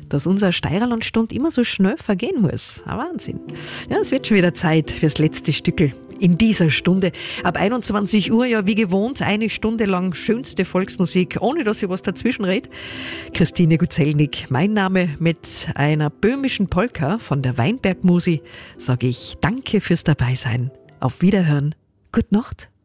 dass unser Steirerlandstund immer so schnell vergehen muss. Ein Wahnsinn. Ja, es wird schon wieder Zeit fürs letzte Stückel in dieser Stunde. Ab 21 Uhr, ja wie gewohnt, eine Stunde lang schönste Volksmusik, ohne dass ich was dazwischen rede. Christine Guzelnik, mein Name. Mit einer böhmischen Polka von der Weinberg Musi sage ich danke fürs Dabeisein. Auf Wiederhören. Gute Nacht.